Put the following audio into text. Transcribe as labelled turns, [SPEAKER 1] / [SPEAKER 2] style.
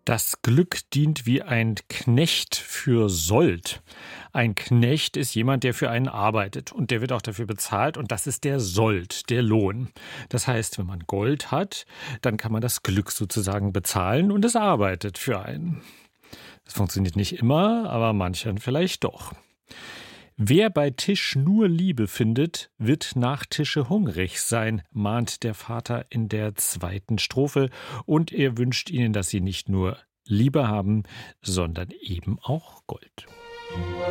[SPEAKER 1] Das Glück dient wie ein Knecht für Sold. Ein Knecht ist jemand, der für einen arbeitet und der wird auch dafür bezahlt und das ist der Sold, der Lohn. Das heißt, wenn man Gold hat, dann kann man das Glück sozusagen bezahlen und es arbeitet für einen. Das funktioniert nicht immer, aber manchen vielleicht doch. Wer bei Tisch nur Liebe findet, wird nach Tische hungrig sein, mahnt der Vater in der 2. Strophe. Und er wünscht ihnen, dass sie nicht nur Liebe haben, sondern eben auch Gold.